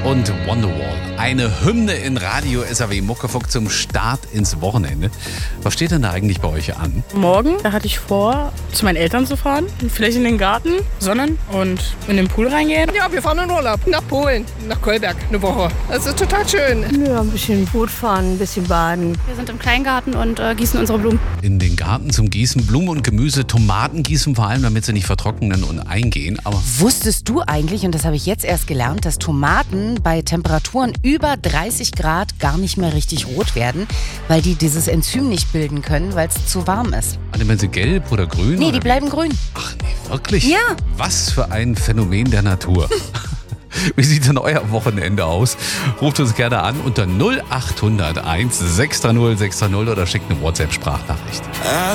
und Wonderwall. Eine Hymne in Radio SAW Muckefuck zum Start ins Wochenende. Was steht denn da eigentlich bei euch an? Morgen, da hatte ich vor, zu meinen Eltern zu fahren, vielleicht in den Garten, sonnen und in den Pool reingehen. Ja, wir fahren in Urlaub nach Polen, nach Kolberg, eine Woche. Das ist total schön. Ja, ein bisschen Boot fahren, ein bisschen baden. Wir sind im Kleingarten und gießen unsere Blumen. In den Garten zum Gießen, Blumen und Gemüse, Tomaten gießen vor allem, damit sie nicht vertrocknen und eingehen. Aber wusstest du eigentlich, und das habe ich jetzt erst gelernt, dass Tomaten bei Temperaturen über 30 Grad gar nicht mehr richtig rot werden, weil die dieses Enzym nicht bilden können, weil es zu warm ist? also wenn sie gelb oder grün? Nee, oder die bleiben grün. Ach nee, wirklich? Ja. Was für ein Phänomen der Natur. Wie sieht denn euer Wochenende aus? Ruft uns gerne an unter 0800 1 630 630 oder schickt eine WhatsApp-Sprachnachricht.